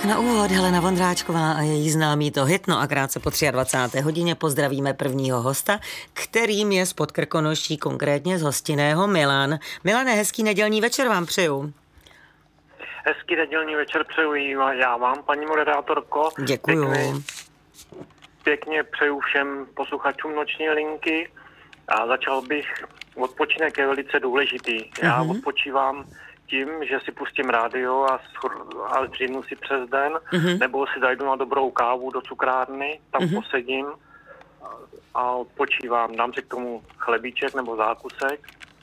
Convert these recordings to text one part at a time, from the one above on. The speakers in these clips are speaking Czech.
na úvod Helena Vondráčková a její známý to hit, no a krátce po 23. hodině pozdravíme prvního hosta, kterým je z Podkrkonoší, konkrétně z Hostinného Milan. Milane, hezký nedělní večer vám přeju. Hezký nedělní večer přeju já vám, paní moderátorko. Děkuju. Pěkně přeju všem posluchačům Noční linky a začal bych, odpočinek je velice důležitý. Já odpočívám tím, že si pustím rádio a zdřímnu si přes den, nebo si zajdu na dobrou kávu do cukrárny, tam posedím a odpočívám. Dám si k tomu chlebíček nebo zákusek.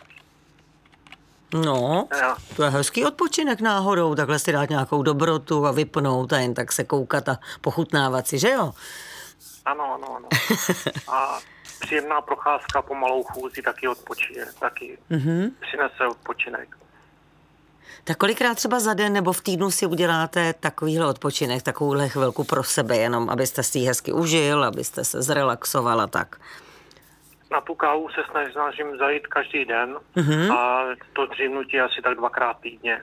No, to je hezký odpočinek náhodou, takhle si dát nějakou dobrotu a vypnout a jen tak se koukat a pochutnávat si, že jo? Ano. A příjemná procházka po malou chůzi taky přinese odpočinek. Tak kolikrát třeba za den nebo v týdnu si uděláte takovýhle odpočinek, takovouhle chvilku pro sebe, jenom abyste si ji hezky užil, abyste se zrelaxoval a tak? Na tu kávu se snažím zajít každý den a to dřímnutí asi tak 2krát týdně.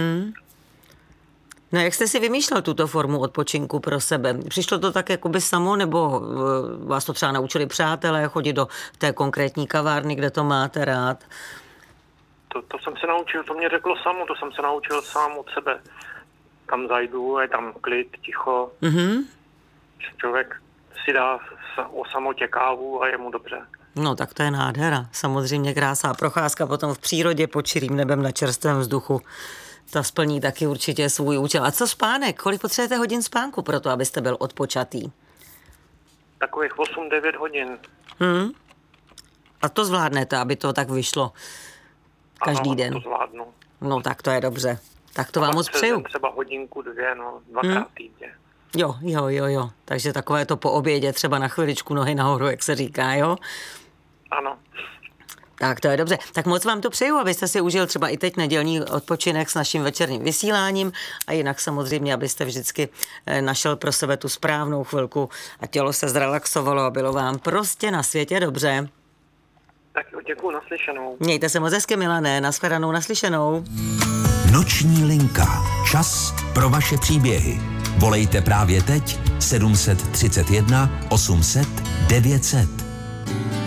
No jak jste si vymýšlel tuto formu odpočinku pro sebe? Přišlo to tak jakoby samo, nebo vás to třeba naučili přátelé chodit do té konkrétní kavárny, kde to máte rád? To jsem se naučil, to mě řeklo samo, to jsem se naučil sám od sebe. Tam zajdu, je tam klid, ticho. Člověk si dá o samotě kávu a je mu dobře. No tak to je nádhera. Samozřejmě krásná procházka potom v přírodě pod čirým nebem na čerstvém vzduchu. Ta splní taky určitě svůj účel. A co spánek? Kolik potřebujete hodin spánku pro to, abyste byl odpočatý? Takových 8-9 hodin. A to zvládnete, aby to tak vyšlo každý den? Ano, to zvládnu. No tak to je dobře. Tak to vám moc přeju. Třeba hodinku, 2, 2krát týdně. Jo. Takže takové to po obědě, třeba na chviličku nohy nahoru, jak se říká, jo? Ano. Tak to je dobře. Tak moc vám to přeju, abyste si užil třeba i teď nedělní odpočinek s naším večerním vysíláním a jinak samozřejmě, abyste vždycky našel pro sebe tu správnou chvilku a tělo se zrelaxovalo a bylo vám prostě na světě dobře. Tak děkuju, naslyšenou. Mějte se moc hezky, Milané, nashledanou, naslyšenou. Noční linka. Čas pro vaše příběhy. Volejte právě teď 731 800 900.